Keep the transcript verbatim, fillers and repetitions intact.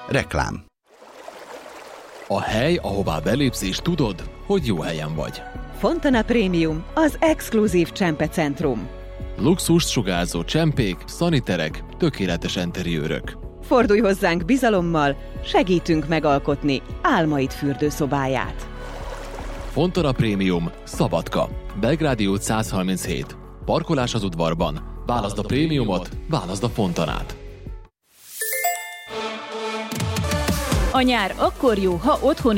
Reklám. A hely, ahová belépsz és tudod, hogy jó helyen vagy. Fontana Premium, az exkluzív csempecentrum. Luxust sugárzó csempék, szaniterek, tökéletes enteriőrök. Fordulj hozzánk bizalommal, segítünk megalkotni álmaid fürdőszobáját. Fontana Premium, Szabadka, Belgrádi út száz harminchét. Parkolás az udvarban. Válaszd a prémiumot, válaszd a Fontanát. A nyár akkor jó, ha otthon